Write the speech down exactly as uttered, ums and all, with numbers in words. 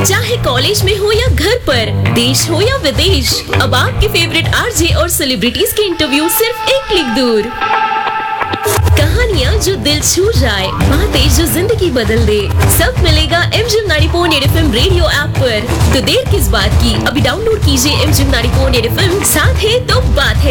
चाहे कॉलेज में हो या घर पर, देश हो या विदेश, अब आपके फेवरेट आरजे और सेलिब्रिटीज के इंटरव्यू सिर्फ एक क्लिक दूर। कहानियाँ जो दिल छू जाए, बातें जो जिंदगी बदल दे, सब मिलेगा एमजिम ninety point at FM radio app पर। तो देर किस बात की, अभी डाउनलोड कीजिए एमजिम नाइंटी पॉइंट एट एफएम। साथ है तो बात है।